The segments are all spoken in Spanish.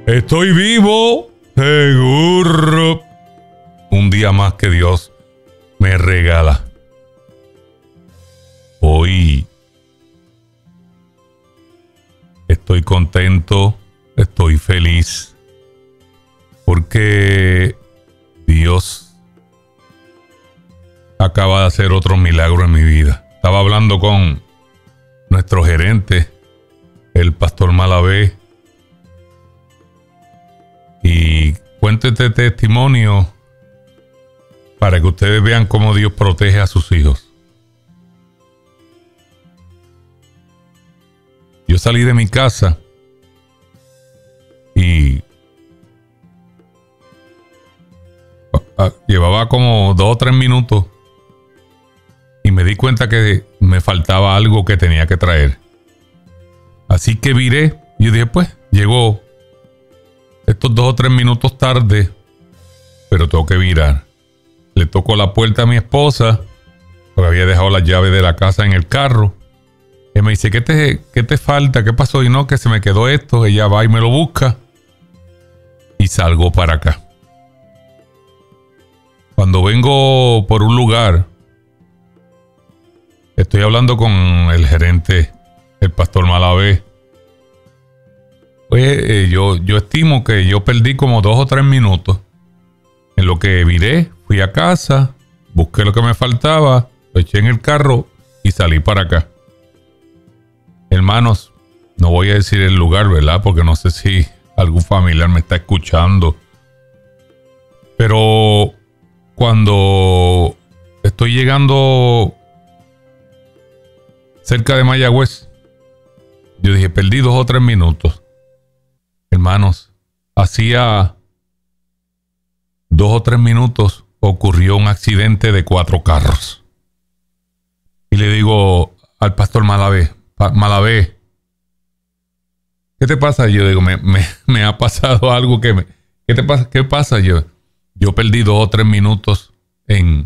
Estoy vivo, seguro. Un día más que Dios me regala. Hoy estoy contento, estoy feliz, porque Dios acaba de hacer otro milagro en mi vida. Estaba hablando con nuestro gerente, el pastor Malavé, y cuento este testimonio para que ustedes vean cómo Dios protege a sus hijos. Yo salí de mi casa y llevaba como 2 o 3 minutos y me di cuenta que me faltaba algo que tenía que traer. Así que viré y yo dije, pues, llegó estos 2 o 3 minutos tarde, pero tengo que virar. Le tocó la puerta a mi esposa, porque había dejado las llaves de la casa en el carro. Y me dice, ¿qué te falta? ¿Qué pasó? Y no, que se me quedó esto. Ella va y me lo busca. Y salgo para acá. Cuando vengo por un lugar, estoy hablando con el gerente, el pastor Malavé. Pues yo estimo que yo perdí como 2 o 3 minutos. En lo que viré, fui a casa, busqué lo que me faltaba, lo eché en el carro y salí para acá. Hermanos, no voy a decir el lugar, ¿verdad? Porque no sé si algún familiar me está escuchando. Pero cuando estoy llegando cerca de Mayagüez, yo dije, perdí 2 o 3 minutos. Hermanos, hacía 2 o 3 minutos ocurrió un accidente de 4 carros. Y le digo al pastor Malavé, ¿qué te pasa? Yo digo, me ha pasado algo que ¿qué te pasa? ¿Qué pasa? Yo perdí 2 o 3 minutos en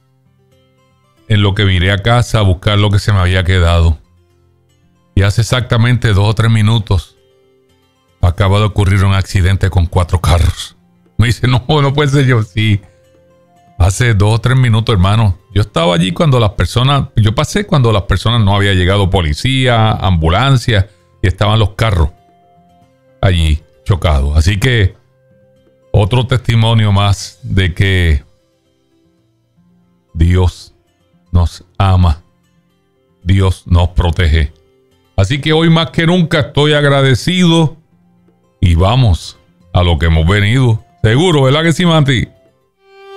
lo que viré a casa a buscar lo que se me había quedado. Y hace exactamente 2 o 3 minutos acaba de ocurrir un accidente con 4 carros. Me dice, no puede ser. Yo, sí. Hace 2 o 3 minutos, hermano. Yo estaba allí yo pasé cuando las personas no había llegado policía, ambulancia, y estaban los carros allí chocados. Así que otro testimonio más de que Dios nos ama, Dios nos protege. Así que hoy más que nunca estoy agradecido y vamos a lo que hemos venido. Seguro, ¿verdad que sí, Mati?